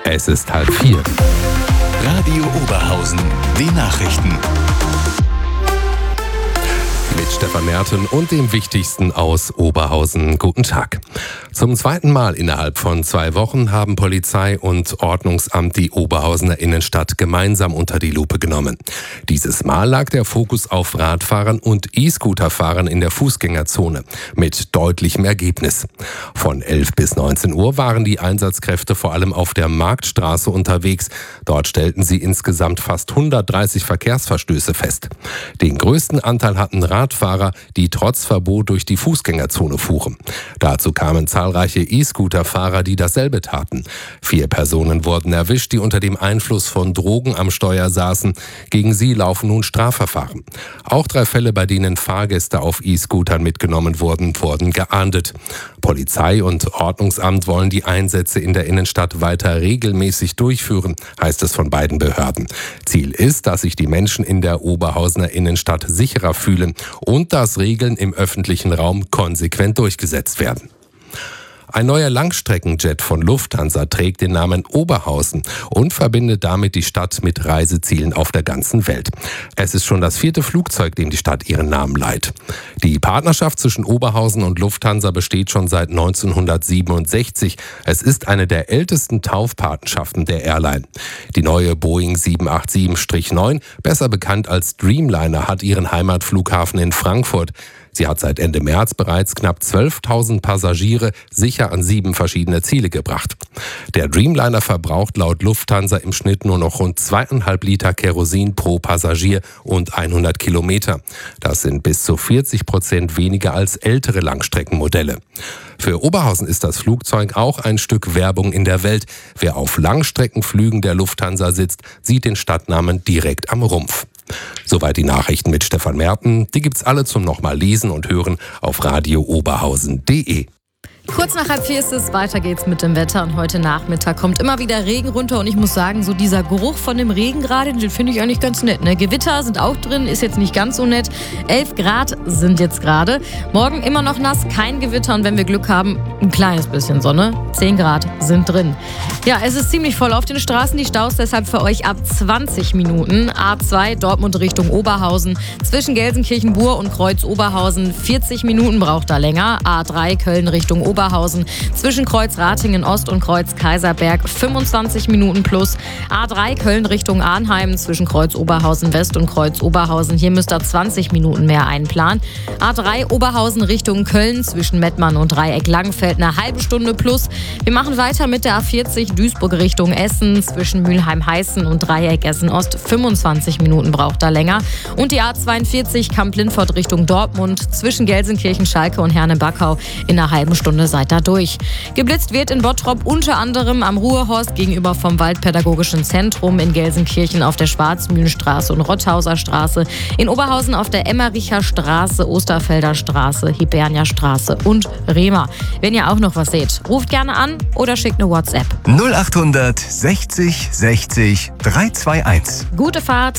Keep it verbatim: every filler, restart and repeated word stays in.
Es ist halb vier. Radio Oberhausen, die Nachrichten. Mit Stefan Merten und dem Wichtigsten aus Oberhausen. Guten Tag. Zum zweiten Mal innerhalb von zwei Wochen haben Polizei und Ordnungsamt die Oberhausener Innenstadt gemeinsam unter die Lupe genommen. Dieses Mal lag der Fokus auf Radfahrern und E-Scooterfahrern in der Fußgängerzone mit deutlichem Ergebnis. Von elf bis neunzehn Uhr waren die Einsatzkräfte vor allem auf der Marktstraße unterwegs. Dort stellten sie insgesamt fast hundertdreißig Verkehrsverstöße fest. Den größten Anteil hatten Radfahrer, die trotz Verbot durch die Fußgängerzone fuhren. Dazu kamen zahlreiche E-Scooter-Fahrer, die dasselbe taten. Vier Personen wurden erwischt, die unter dem Einfluss von Drogen am Steuer saßen. Gegen sie laufen nun Strafverfahren. Auch drei Fälle, bei denen Fahrgäste auf E-Scootern mitgenommen wurden, wurden geahndet. Polizei und Ordnungsamt wollen die Einsätze in der Innenstadt weiter regelmäßig durchführen, heißt es von beiden Behörden. Ziel ist, dass sich die Menschen in der Oberhausener Innenstadt sicherer fühlen und dass Regeln im öffentlichen Raum konsequent durchgesetzt werden. Ein neuer Langstreckenjet von Lufthansa trägt den Namen Oberhausen und verbindet damit die Stadt mit Reisezielen auf der ganzen Welt. Es ist schon das vierte Flugzeug, dem die Stadt ihren Namen leiht. Die Partnerschaft zwischen Oberhausen und Lufthansa besteht schon seit neunzehnhundertsiebenundsechzig. Es ist eine der ältesten Taufpatenschaften der Airline. Die neue Boeing sieben acht sieben neun, besser bekannt als Dreamliner, hat ihren Heimatflughafen in Frankfurt. Sie hat seit Ende März bereits knapp zwölftausend Passagiere sicher an sieben verschiedene Ziele gebracht. Der Dreamliner verbraucht laut Lufthansa im Schnitt nur noch rund zweieinhalb Liter Kerosin pro Passagier und hundert Kilometer. Das sind bis zu vierzig Prozent weniger als ältere Langstreckenmodelle. Für Oberhausen ist das Flugzeug auch ein Stück Werbung in der Welt. Wer auf Langstreckenflügen der Lufthansa sitzt, sieht den Stadtnamen direkt am Rumpf. Soweit die Nachrichten mit Stefan Merten. Die gibt's alle zum nochmal lesen und hören auf radio oberhausen punkt de. Kurz nach halb vier ist es, weiter geht's mit dem Wetter und heute Nachmittag kommt immer wieder Regen runter und ich muss sagen, so dieser Geruch von dem Regen gerade, den finde ich eigentlich ganz nett. Ne? Gewitter sind auch drin, ist jetzt nicht ganz so nett. elf Grad sind jetzt gerade. Morgen immer noch nass, kein Gewitter und wenn wir Glück haben, ein kleines bisschen Sonne. zehn Grad sind drin. Ja, es ist ziemlich voll auf den Straßen, die Staus deshalb für euch ab zwanzig Minuten. A zwei Dortmund Richtung Oberhausen, zwischen Gelsenkirchen-Bur und Kreuz Oberhausen vierzig Minuten braucht da länger. A drei Köln Richtung Oberhausen. Oberhausen, zwischen Kreuz Ratingen Ost und Kreuz Kaiserberg fünfundzwanzig Minuten plus. A drei Köln Richtung Arnheim, zwischen Kreuz Oberhausen West und Kreuz Oberhausen. Hier müsst ihr zwanzig Minuten mehr einplanen. A drei Oberhausen Richtung Köln, zwischen Mettmann und Dreieck Langenfeld eine halbe Stunde plus. Wir machen weiter mit der A vierzig Duisburg Richtung Essen, zwischen Mülheim-Heißen und Dreieck Essen Ost. fünfundzwanzig Minuten braucht da länger. Und die A zweiundvierzig Kamp-Lindfort Richtung Dortmund, zwischen Gelsenkirchen, Schalke und Herne-Backau in einer halben Stunde seid da durch. Geblitzt wird in Bottrop unter anderem am Ruhrhorst gegenüber vom Waldpädagogischen Zentrum, in Gelsenkirchen auf der Schwarzmühlenstraße und Rotthauser Straße, in Oberhausen auf der Emmericher Straße, Osterfelder Straße, Hibernia Straße und Rehmer. Wenn ihr auch noch was seht, ruft gerne an oder schickt eine WhatsApp. null achthundert sechzig sechzig dreihunderteinundzwanzig. Gute Fahrt!